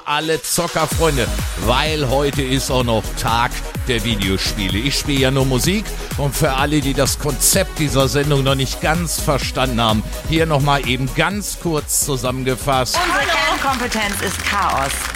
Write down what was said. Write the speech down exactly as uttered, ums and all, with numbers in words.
alle Zockerfreunde, weil heute ist auch noch Tag der Videospiele. Ich spiele ja nur Musik und für alle, die das Konzept dieser Sendung noch nicht ganz verstanden haben, hier nochmal eben ganz kurz zusammengefasst. Unsere Kernkompetenz ist Chaos.